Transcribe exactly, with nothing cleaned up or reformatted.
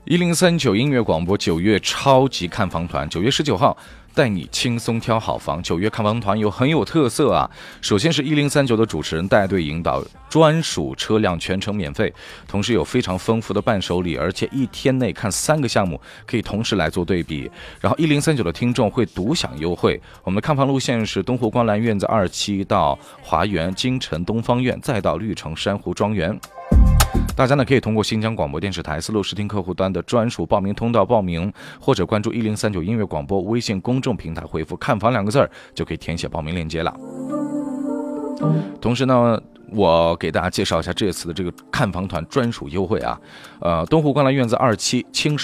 一零三九音乐广播九月超级看房团，九月十九号带你轻松挑好房。九月看房团有很有特色啊！首先是一零三九的主持人带队引导，专属车辆全程免费，同时有非常丰富的伴手礼，而且一天内看三个项目，可以同时来做对比。然后一零三九的听众会独享优惠。我们的看房路线是东湖观澜院子二期到华园京城东方院，再到绿城珊瑚庄园。大家呢可以通过新疆广播电视台丝路视听客户端的专属报名通道报名，或者关注一零三九音乐广播微信公众平台，回复看房两个字就可以填写报名链接了。同时呢，我给大家介绍一下这次的这个看房团专属优惠啊，呃，东湖观澜院子二期青